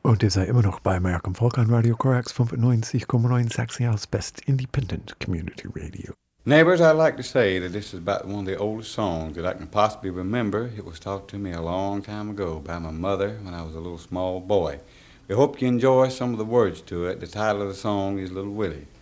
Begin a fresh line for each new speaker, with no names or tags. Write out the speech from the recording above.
Und ihr seid immer noch bei American Folk an Radio Corax 95,9 Sachsen's best independent community radio.
Neighbors, I'd like to say that this is about one of the oldest songs that I can possibly remember. It was taught to me a long time ago by my mother when I was a little small boy. We hope you enjoy some of the words to it. The title of the song is Little Willie.